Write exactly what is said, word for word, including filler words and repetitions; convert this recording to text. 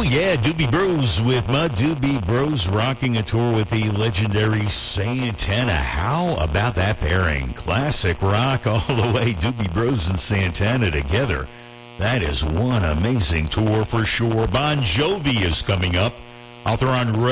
yeah, Doobie Bros with my Doobie Bros rocking a tour with the legendary Santana. How about that pairing? Classic rock all the way, Doobie Bros and Santana together. That is one amazing tour for sure. Bon Jovi is coming up. Author on